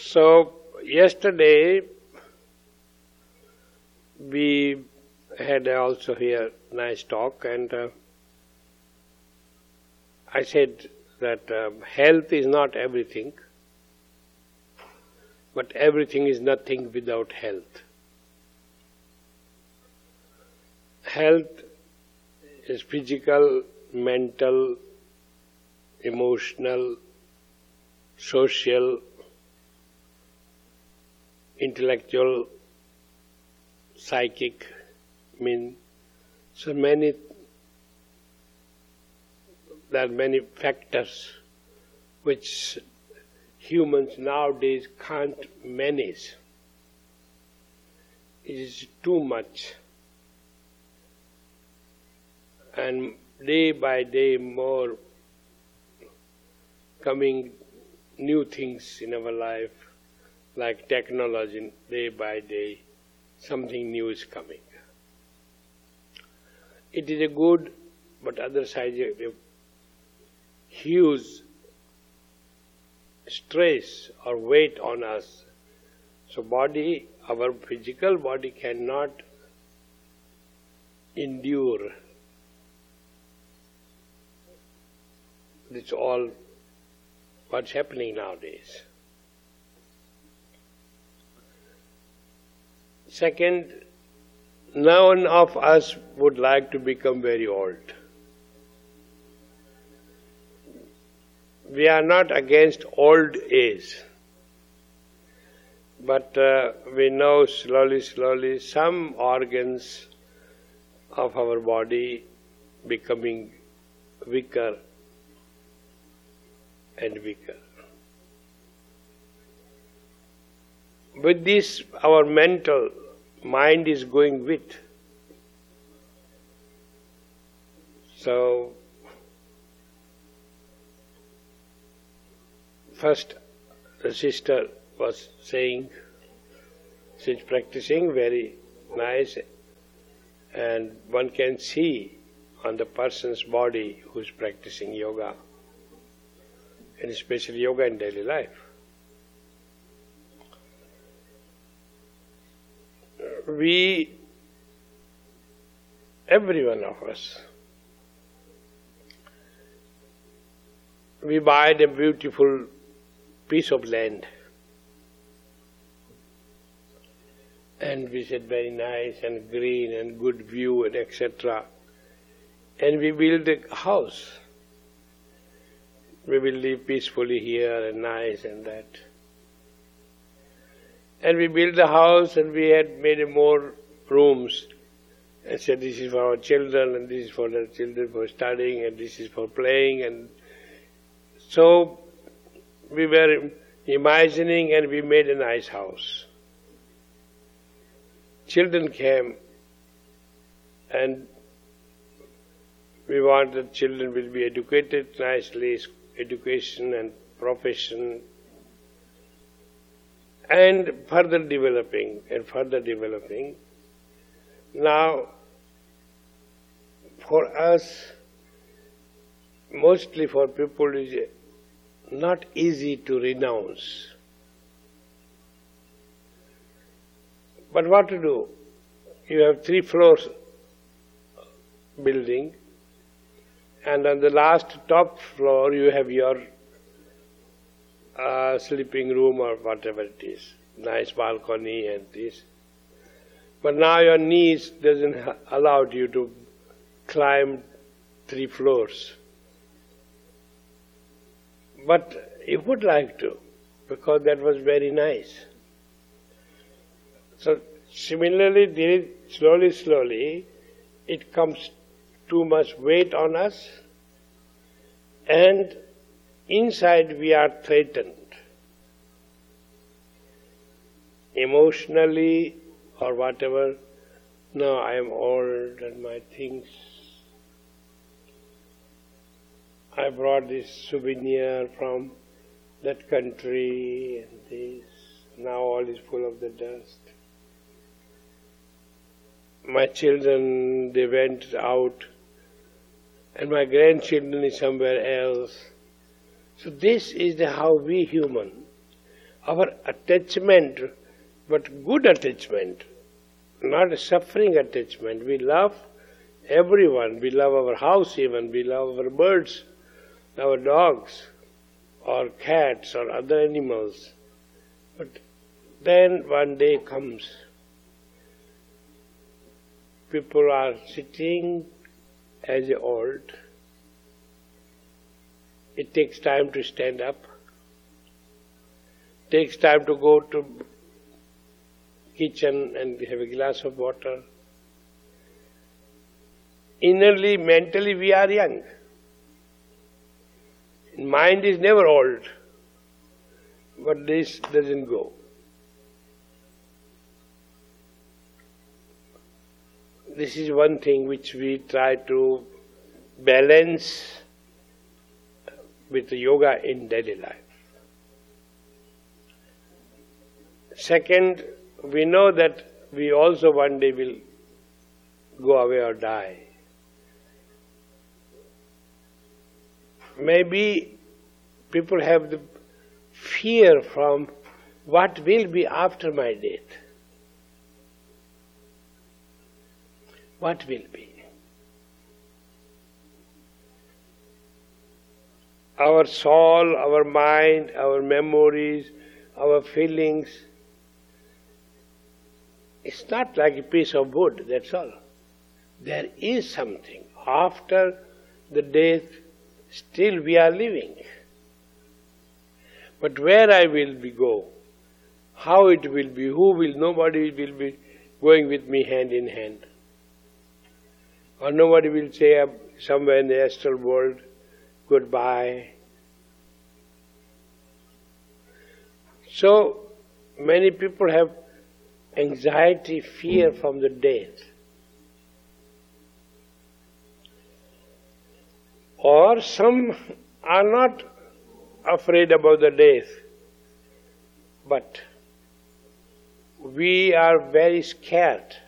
So, yesterday we had also here nice talk, and I said that health is not everything, but everything is nothing without health. Health is physical, mental, emotional, social, intellectual, psychic, there are many factors which humans nowadays can't manage. It is too much. And day by day more coming new things in our life, like technology, day by day something new is coming. It is a good, but other side a huge stress or weight on us. So body, our physical body cannot endure. It's all what's happening nowadays. Second, none of us would like to become very old. We are not against old age, but we know slowly some organs of our body becoming weaker and weaker. With this, our mental mind is going with. So, first the sister was saying, she's practicing very nice, and one can see on the person's body who's practicing yoga, and especially yoga in daily life. Every one of us, we buy a beautiful piece of land, and we said very nice and green and good view and etc. And we build a house. We will live peacefully here and nice and that. And we built the house and we had made more rooms and said this is for our children and this is for the children for studying and this is for playing. And so we were imagining and we made a nice house. Children came and we wanted children will be educated nicely, education and profession, and further developing. Now, for us, mostly for people, it is not easy to renounce. But what to do? You have 3 floors building, and on the last top floor you have your sleeping room or whatever it is, nice balcony and this. But now your knees doesn't allow you to climb 3 floors. But you would like to, because that was very nice. So similarly, slowly, it comes too much weight on us, and inside we are threatened, emotionally or whatever. No, I am old and my things. I brought this souvenir from that country and this. Now all is full of the dust. My children, they went out, and my grandchildren is somewhere else. So this is how we human our attachment, but good attachment, not a suffering attachment. We love everyone. We love our house even. We love our birds, our dogs, or cats, or other animals. But then one day comes, people are sitting as old. It takes time to stand up. Takes time to go to kitchen and have a glass of water. Innerly, mentally, we are young. Mind is never old, but this doesn't go. This is one thing which we try to balance with yoga in daily life. Second, we know that we also one day will go away or die. Maybe people have the fear from what will be after my death. What will be? Our soul, our mind, our memories, our feelings, it's not like a piece of wood, that's all. There is something. After the death, still we are living. But where I will go, how it will be, who will, nobody will be going with me hand in hand. Or nobody will say somewhere in the astral world, goodbye. So many people have anxiety, fear from the death. Or some are not afraid about the death, but we are very scared